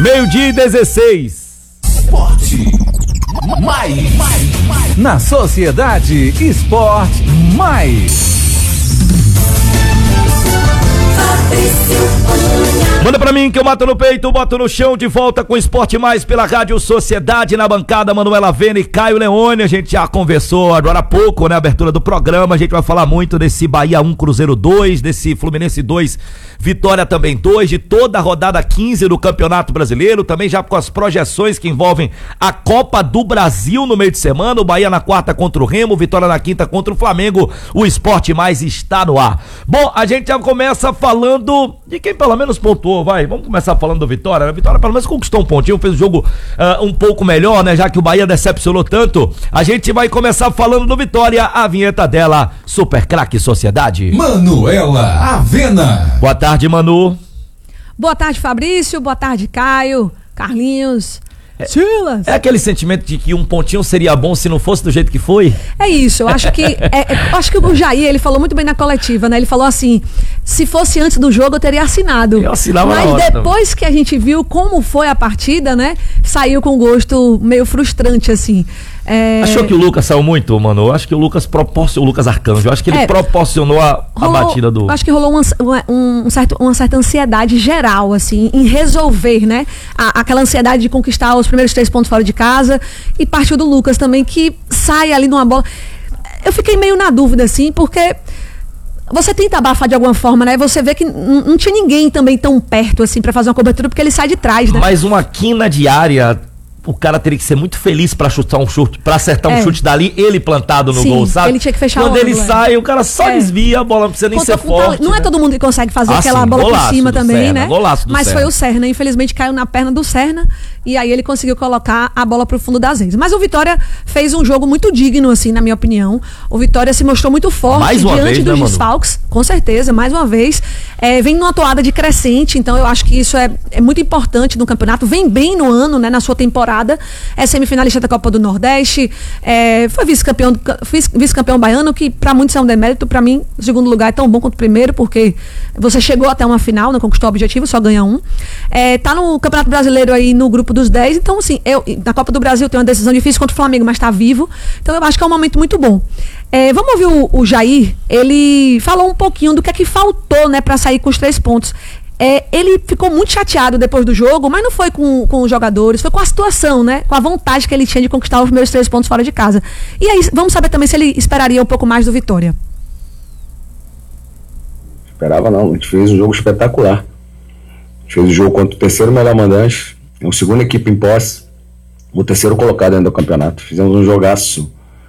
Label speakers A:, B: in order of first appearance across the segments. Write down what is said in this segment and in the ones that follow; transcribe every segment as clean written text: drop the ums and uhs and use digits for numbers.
A: 12:16.
B: Esporte mais.
C: Na Sociedade Esporte Mais.
A: Manda pra mim que eu mato no peito, boto no chão, de volta com o Esporte Mais pela Rádio Sociedade, na bancada Manuela Vena e Caio Leone. A gente já conversou agora há pouco, né, abertura do programa, a gente vai falar muito desse Bahia 1, Cruzeiro 2, desse Fluminense 2, Vitória também 2, de toda a rodada 15 do Campeonato Brasileiro, também já com as projeções que envolvem a Copa do Brasil no meio de semana, o Bahia na quarta contra o Remo, Vitória na quinta contra o Flamengo, o Esporte Mais está no ar. Bom, a gente já começa falando de quem pelo menos pontuou, vai, vamos começar falando do Vitória. A Vitória pelo menos conquistou um pontinho, fez o jogo um pouco melhor, né, já que o Bahia decepcionou tanto. A gente vai começar falando do Vitória, a vinheta dela, Super Craque Sociedade.
B: Manuela Avena.
A: Boa tarde, Manu.
D: Boa tarde, Fabrício, boa tarde, Caio, Carlinhos, Silas.
A: É aquele sentimento de que um pontinho seria bom se não fosse do jeito que foi?
D: É isso, eu acho que acho que o Jair, ele falou muito bem na coletiva, né? Ele falou assim, se fosse antes do jogo eu teria assinado.
A: Eu assinava na hora.
D: Mas depois que a gente viu como foi a partida, né? Saiu com gosto meio frustrante, assim.
A: Achou que o Lucas saiu muito, mano? Eu acho que o Lucas proporcionou, o Lucas Arcanjo, eu acho que ele proporcionou a batida do...
D: Acho que rolou uma certa ansiedade geral, assim, em resolver, né? Aquela ansiedade de conquistar os primeiros 3 pontos fora de casa, e partiu do Lucas também, que sai ali numa bola. Eu fiquei meio na dúvida, assim, porque você tenta abafar de alguma forma, né? Você vê que não tinha ninguém também tão perto, assim, pra fazer uma cobertura, porque ele sai de trás, né?
A: Mas uma quina de área... O cara teria que ser muito feliz pra chutar um chute, pra acertar um chute dali, ele plantado no gol, sabe?
D: Ele tinha que fechar
A: quando ele sai, o cara só desvia, a bola não precisa nem ser forte.
D: Não é todo mundo que consegue fazer aquela bola por cima também, né? Mas foi o Serna, infelizmente caiu na perna do Serna, e aí ele conseguiu colocar a bola pro fundo das redes. Mas o Vitória fez um jogo muito digno, assim, na minha opinião. O Vitória se mostrou muito forte diante dos desfalques, com certeza, mais uma vez. Vem numa toada de crescente, então eu acho que isso é muito importante no campeonato. Vem bem no ano, né, na sua temporada. É semifinalista da Copa do Nordeste, foi vice-campeão baiano, que pra muitos é um demérito. Pra mim, o segundo lugar é tão bom quanto o primeiro, porque você chegou até uma final, não conquistou o objetivo, só ganha um. Tá no Campeonato Brasileiro aí no grupo dos 10, então assim, na Copa do Brasil tem uma decisão difícil contra o Flamengo, mas tá vivo, então eu acho que é um momento muito bom. Vamos ouvir o Jair. Ele falou um pouquinho do que é que faltou, né, pra sair com os 3 pontos. Ele ficou muito chateado depois do jogo, mas não foi com os jogadores, foi com a situação, né? Com a vontade que ele tinha de conquistar os primeiros 3 pontos fora de casa. E aí, vamos saber também se ele esperaria um pouco mais do Vitória.
E: Esperava não, a gente fez um jogo espetacular. A gente fez o jogo contra o terceiro melhor mandante, a segunda equipe em posse, o terceiro colocado dentro do campeonato. Fizemos um jogaço.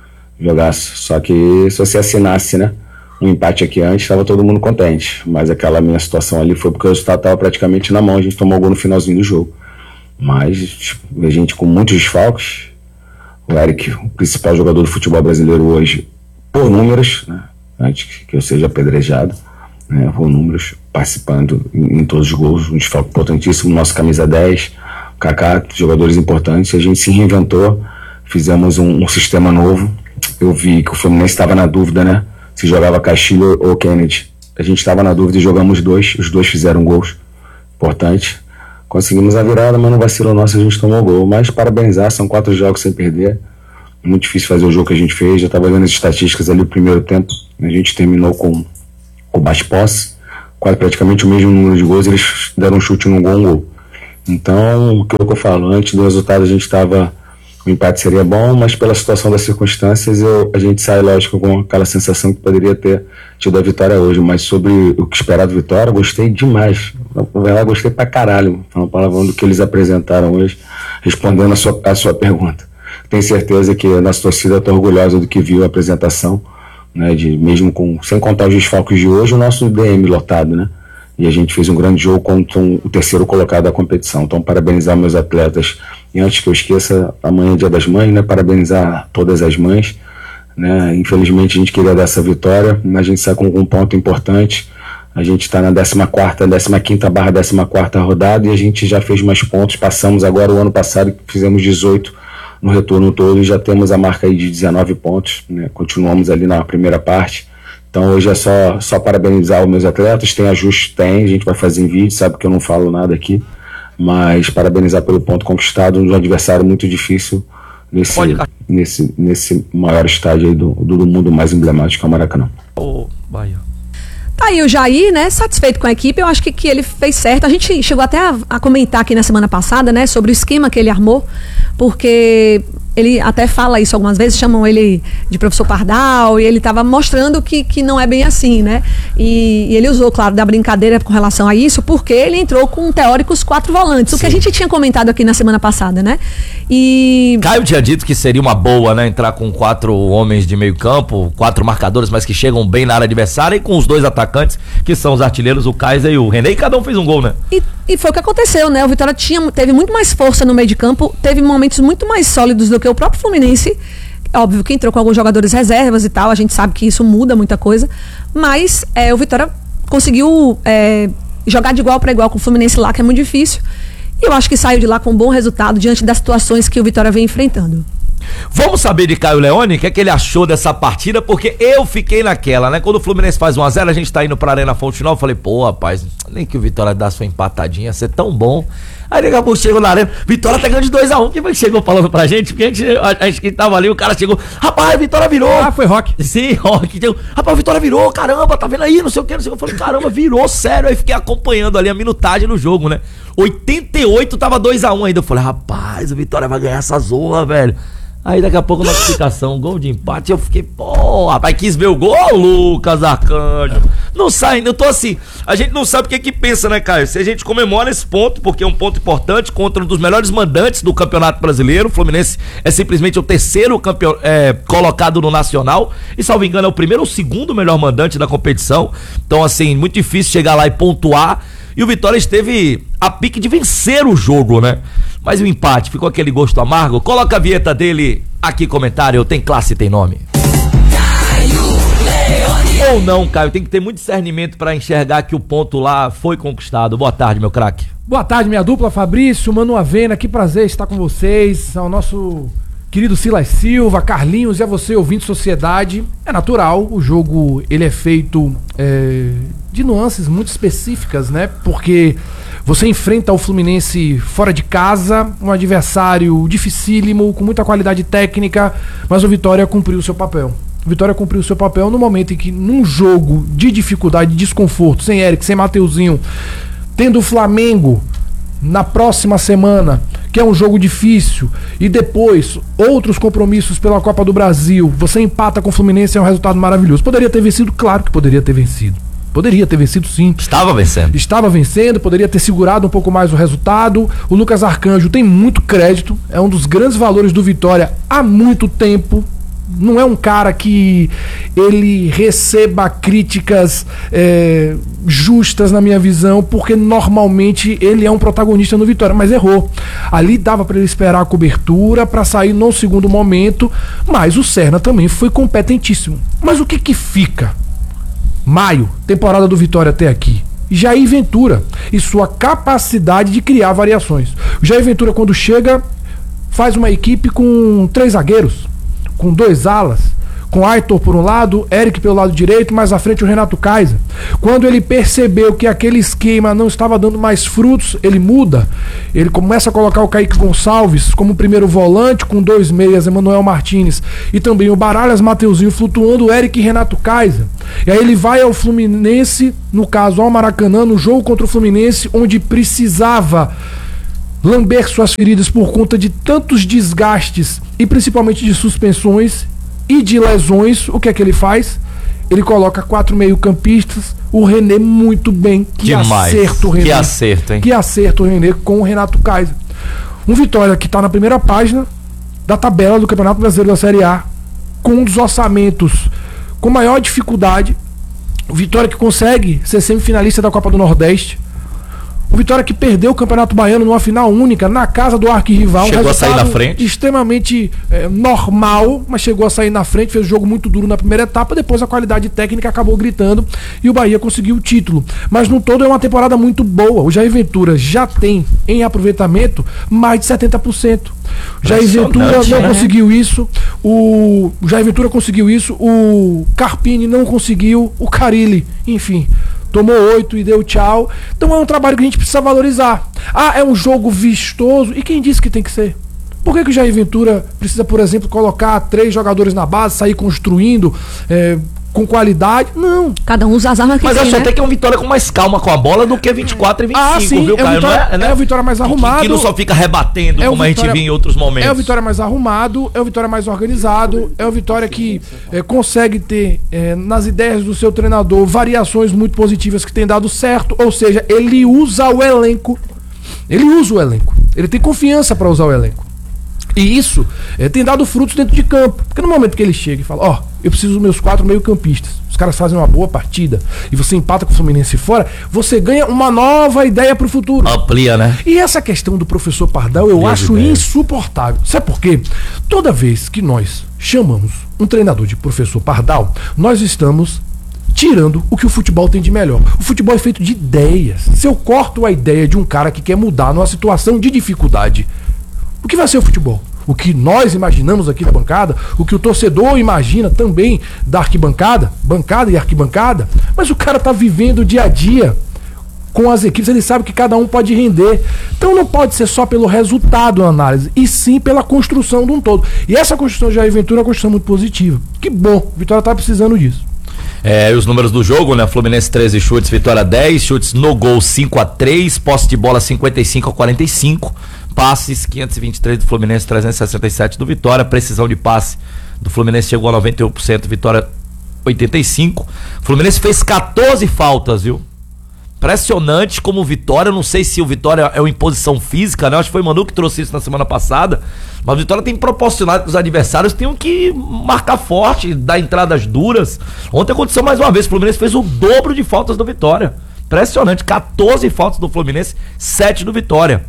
E: Só que se você assinasse, né, um empate aqui antes, estava todo mundo contente, mas aquela minha situação ali foi porque o resultado estava praticamente na mão, a gente tomou gol no finalzinho do jogo, mas a gente com muitos desfalques, o Eric, o principal jogador do futebol brasileiro hoje, por números, né, antes que eu seja apedrejado, né, por números, participando em todos os gols, um desfalque importantíssimo, nosso camisa 10, Kaká, jogadores importantes, a gente se reinventou, fizemos um sistema novo. Eu vi que o Fluminense estava na dúvida, né, se jogava Castilho ou Kennedy. A gente estava na dúvida e jogamos os dois fizeram gols importantes. Conseguimos a virada, mas não vacilou nosso, a gente tomou o gol. Mas parabenizar, são 4 jogos sem perder. Muito difícil fazer o jogo que a gente fez. Já estava vendo as estatísticas ali no primeiro tempo. A gente terminou com baixa posse, quase praticamente o mesmo número de gols. Eles deram um chute no gol, um gol. Então, o que eu falo, antes do resultado a gente estava... O empate seria bom, mas pela situação das circunstâncias a gente sai, lógico, com aquela sensação que poderia ter tido a vitória hoje. Mas sobre o que esperar do Vitória, gostei demais. Eu gostei pra caralho, uma palavra do que eles apresentaram hoje, respondendo a sua pergunta. Tenho certeza que a nossa torcida está orgulhosa do que viu a apresentação, né, mesmo sem contar os desfalques de hoje, o nosso DM lotado, né? E a gente fez um grande jogo contra o terceiro colocado da competição. Então, parabenizar meus atletas. E antes que eu esqueça, amanhã é Dia das Mães, né? Parabenizar todas as mães, né? Infelizmente, a gente queria dar essa vitória, mas a gente sai com um ponto importante. A gente está na 15ª/14ª rodada e a gente já fez mais pontos. Passamos agora o ano passado, fizemos 18 no retorno todo e já temos a marca aí de 19 pontos, né? Continuamos ali na primeira parte. Então hoje é só parabenizar os meus atletas. Tem ajuste? Tem, a gente vai fazer em vídeo, sabe que eu não falo nada aqui. mas parabenizar pelo ponto conquistado de um adversário muito difícil nesse maior estádio aí do mundo mais emblemático, que é o Maracanã.
D: Bahia. Tá aí o Jair, né, satisfeito com a equipe. Eu acho que ele fez certo. A gente chegou até a comentar aqui na semana passada, né, sobre o esquema que ele armou, porque ele até fala isso algumas vezes, chamam ele de professor Pardal, e ele estava mostrando que não é bem assim, né? E ele usou, claro, da brincadeira com relação a isso, porque ele entrou com teóricos 4 volantes, Sim. O que a gente tinha comentado aqui na semana passada, né? E
A: Caio tinha dito que seria uma boa, né? Entrar com 4 homens de meio campo, 4 marcadores, mas que chegam bem na área adversária, e com os 2 atacantes, que são os artilheiros, o Kaiser e o René, e cada um fez um gol, né?
D: E foi o que aconteceu, né? O Vitória teve muito mais força no meio de campo, teve momentos muito mais sólidos do que o próprio Fluminense. Óbvio que entrou com alguns jogadores reservas e tal, a gente sabe que isso muda muita coisa, mas o Vitória conseguiu jogar de igual para igual com o Fluminense lá, que é muito difícil, e eu acho que saiu de lá com um bom resultado diante das situações que o Vitória vem enfrentando.
A: Vamos saber de Caio Leone, o que é que ele achou dessa partida, porque eu fiquei naquela, né? Quando o Fluminense faz 1-0, a gente tá indo pra Arena Fonte Nova, eu falei, pô, rapaz, nem que o Vitória dá sua empatadinha, ia ser tão bom. Aí daqui a pouco chegou na Arena, Vitória tá ganhando de 2-1, quem foi que chegou falando pra gente? Porque a gente que tava ali, o cara chegou, rapaz, Vitória virou.
F: Ah, foi Rock.
A: Sim, Rock. Rapaz, Vitória virou, caramba, tá vendo aí, não sei o que, eu falei, caramba, virou, sério. Aí fiquei acompanhando ali a minutagem do jogo, né? 88 tava 2-1 ainda, eu falei, rapaz, o Vitória vai ganhar essa zorra, velho. Aí daqui a pouco notificação, gol de empate, eu fiquei, pô, rapaz, quis ver o gol, Lucas Arcanjo. Não sai ainda, eu tô assim, a gente não sabe o que pensa, né, Caio? Se a gente comemora esse ponto, porque é um ponto importante contra um dos melhores mandantes do Campeonato Brasileiro, o Fluminense é simplesmente o 3º colocado no Nacional, e salvo engano é o 1º ou 2º melhor mandante da competição, então assim, muito difícil chegar lá e pontuar, e o Vitória esteve a pique de vencer o jogo, né? Mas o empate, ficou aquele gosto amargo. Coloca a vinheta dele aqui, comentário, tem classe, tem nome. Caio Leone. Ou não, Caio, tem que ter muito discernimento para enxergar que o ponto lá foi conquistado. Boa tarde, meu craque.
F: Boa tarde, minha dupla, Fabrício, Manu Avena, que prazer estar com vocês, ao nosso querido Silas Silva, Carlinhos e a você, ouvinte Sociedade. É natural, o jogo ele é feito de nuances muito específicas, né? Porque você enfrenta o Fluminense fora de casa, um adversário dificílimo, com muita qualidade técnica, mas o Vitória cumpriu o seu papel. O Vitória cumpriu o seu papel no momento em que, num jogo de dificuldade, de desconforto, sem Eric, sem Mateuzinho, tendo o Flamengo na próxima semana, que é um jogo difícil, e depois outros compromissos pela Copa do Brasil, você empata com o Fluminense, é um resultado maravilhoso. Poderia ter vencido? Claro que poderia ter vencido. Poderia ter vencido, sim.
A: Estava vencendo.
F: Estava vencendo, poderia ter segurado um pouco mais o resultado. O Lucas Arcanjo tem muito crédito, é um dos grandes valores do Vitória há muito tempo. Não é um cara que ele receba críticas justas, na minha visão, porque normalmente ele é um protagonista no Vitória, mas errou. Ali dava para ele esperar a cobertura para sair no segundo momento, mas o Serna também foi competentíssimo. Mas o que fica? Maio, temporada do Vitória até aqui. Jair Ventura e sua capacidade de criar variações. O Jair Ventura, quando chega, faz uma equipe com 3 zagueiros, com 2 alas, com Aitor por um lado, Eric pelo lado direito, mais à frente o Renato Kaiser. Quando ele percebeu que aquele esquema não estava dando mais frutos, ele muda. Ele começa a colocar o Kaique Gonçalves como primeiro volante, com 2 meias, Emanuel Martins, e também o Baralhas, Mateuzinho flutuando, Eric e Renato Kaiser. E aí ele vai ao Fluminense, no caso ao Maracanã, no jogo contra o Fluminense, onde precisava lamber suas feridas por conta de tantos desgastes e principalmente de suspensões e de lesões. O que é que ele faz? Ele coloca 4 meio-campistas, o René muito bem. Que
A: demais.
F: Acerto o René.
A: Que acerto, hein?
F: Que acerto o René com o Renato Kaiser. Um Vitória que está na primeira página da tabela do Campeonato Brasileiro da Série A, com um dos orçamentos com maior dificuldade. O Vitória que consegue ser semifinalista da Copa do Nordeste. O Vitória que perdeu o Campeonato Baiano numa final única na casa do arquirrival.
A: Chegou a sair na frente.
F: Extremamente normal, mas chegou a sair na frente, fez um jogo muito duro na primeira etapa, depois a qualidade técnica acabou gritando e o Bahia conseguiu o título. Mas no todo é uma temporada muito boa. O Jair Ventura já tem em aproveitamento mais de 70%. O Jair Ventura não conseguiu isso, o Jair Ventura conseguiu isso, o Carpini não conseguiu, o Carille, enfim, tomou 8 e deu tchau. Então é um trabalho que a gente precisa valorizar. Ah, é um jogo vistoso. E quem disse que tem que ser? Por que o Jair Ventura precisa, por exemplo, colocar 3 jogadores na base, sair construindo com qualidade? Não.
D: Cada um usa as armas que
A: mas
D: tem,
A: eu só tenho que é uma vitória com mais calma com a bola do que 24 e 25,
F: sim,
A: viu, Caio?
F: É a vitória mais arrumada.
A: Que não só fica rebatendo, como a gente viu em outros momentos.
F: É a vitória mais arrumado, é a vitória mais organizado, é a vitória que consegue ter nas ideias do seu treinador variações muito positivas que tem dado certo, ou seja, ele usa o elenco. Ele tem confiança para usar o elenco. E isso tem dado frutos dentro de campo. Porque no momento que ele chega e fala, eu preciso dos meus 4 meio-campistas, os caras fazem uma boa partida e você empata com o Fluminense fora, você ganha uma nova ideia pro futuro.
A: Amplia, né?
F: E essa questão do professor Pardal eu acho insuportável. Sabe por quê? Toda vez que nós chamamos um treinador de professor Pardal, nós estamos tirando o que o futebol tem de melhor. O futebol é feito de ideias. Se eu corto a ideia de um cara que quer mudar numa situação de dificuldade, o que vai ser o futebol? O que nós imaginamos aqui da bancada, o que o torcedor imagina também da arquibancada, bancada e arquibancada, mas o cara tá vivendo o dia a dia com as equipes, ele sabe que cada um pode render. Então não pode ser só pelo resultado a análise, e sim pela construção de um todo. E essa construção de Jair Ventura é uma construção muito positiva. Que bom, a Vitória tá precisando disso.
A: E os números do jogo, né? Fluminense 13 chutes, Vitória 10, chutes no gol 5-3, posse de bola 55-45, passes 523 do Fluminense, 367 do Vitória, precisão de passe do Fluminense chegou a 91%, Vitória 85%. O Fluminense fez 14 faltas, viu? Impressionante como o Vitória, não sei se o Vitória é uma imposição física, né? Acho que foi o Manu que trouxe isso na semana passada, mas o Vitória tem proporcionado que os adversários tenham que marcar forte, dar entradas duras. Ontem aconteceu mais uma vez, o Fluminense fez o dobro de faltas do Vitória. Impressionante, 14 faltas do Fluminense, 7 do Vitória.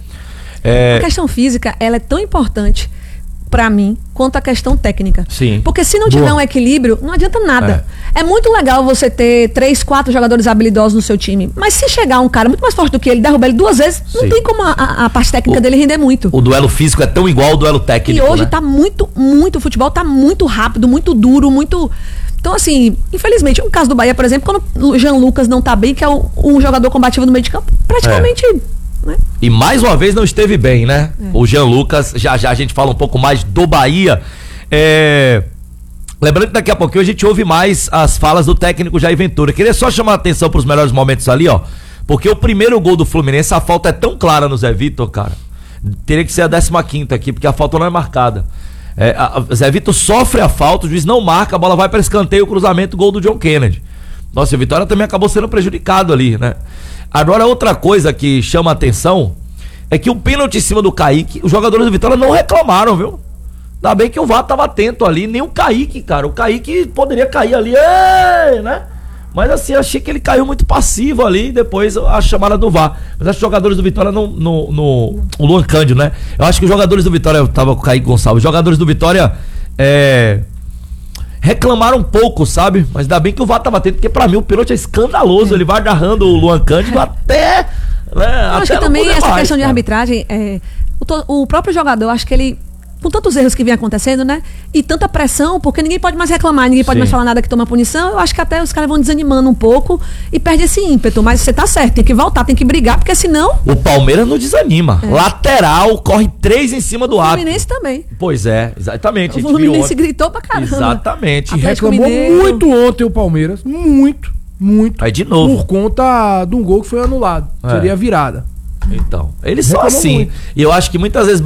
D: A questão física, ela é tão importante pra mim quanto a questão técnica.
A: Sim.
D: Porque se não tiver um equilíbrio, não adianta nada. É muito legal você ter 3, 4 jogadores habilidosos no seu time, mas se chegar um cara muito mais forte do que ele, derrubar ele 2 vezes, não tem como a parte técnica dele render muito.
A: O duelo físico é tão igual ao duelo técnico,
D: e hoje,
A: né?
D: tá muito, o futebol tá muito rápido, muito duro, muito... Então, assim, infelizmente, no caso do Bahia, por exemplo, quando o Jean Lucas não tá bem, que é um jogador combativo no meio de campo, praticamente... Né?
A: E mais uma vez não esteve bem, né? O Jean Lucas, já a gente fala um pouco mais do Bahia. Lembrando que daqui a pouquinho a gente ouve mais as falas do técnico Jair Ventura. Queria só chamar a atenção para os melhores momentos ali, porque o primeiro gol do Fluminense, a falta é tão clara no Zé Vitor, cara. Teria que ser a 15ª aqui, porque a falta não é marcada. Zé Vitor sofre a falta, o juiz não marca, a bola vai para escanteio, o cruzamento, gol do John Kennedy. Nossa, a Vitória também acabou sendo prejudicado ali, né? Agora, outra coisa que chama a atenção é que o pênalti em cima do Kaique, os jogadores do Vitória não reclamaram, viu? Ainda bem que o VAR tava atento ali, nem o Kaique, cara. O Kaique poderia cair ali, né? Mas assim, achei que ele caiu muito passivo ali, depois a chamada do VAR. Mas acho que os jogadores do Vitória o Luan Cândido, né? Eu acho que os jogadores do Vitória, eu tava com o Kaique Gonçalves, os jogadores do Vitória reclamaram um pouco, sabe? Mas ainda bem que o VAR tava atento, porque pra mim o pênalti é escandaloso. Ele vai agarrando o Luan Cândido até... Né,
D: eu acho que também essa questão de arbitragem, o próprio jogador, acho que ele, com tantos erros que vem acontecendo, né? E tanta pressão, porque ninguém pode mais reclamar, ninguém pode mais falar nada que toma punição. Eu acho que até os caras vão desanimando um pouco e perde esse ímpeto. Mas você tá certo, tem que voltar, tem que brigar, porque senão...
A: O Palmeiras não desanima. Lateral, corre 3 em cima do árbitro.
D: O Fluminense também.
A: Pois é, exatamente.
D: O Fluminense gritou pra caramba.
A: Exatamente.
F: E reclamou muito ontem o Palmeiras. Muito.
A: Aí de novo.
F: Por conta de um gol que foi anulado. Seria a virada.
A: Então, eles são assim. Muito. E eu acho que muitas vezes